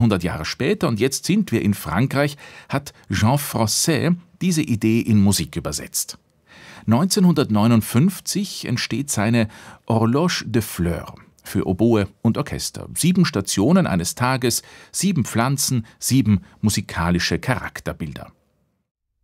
100 Jahre später, und jetzt sind wir in Frankreich, hat Jean Francais diese Idee in Musik übersetzt. 1959 entsteht seine Horloge de Fleurs für Oboe und Orchester. 7 Stationen eines Tages, 7 Pflanzen, 7 musikalische Charakterbilder.